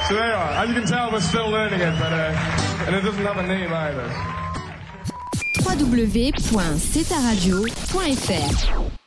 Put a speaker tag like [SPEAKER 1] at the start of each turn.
[SPEAKER 1] So there you are. As you can tell, we're still learning it, but and it doesn't have a name either.
[SPEAKER 2] www.cetaradio.fr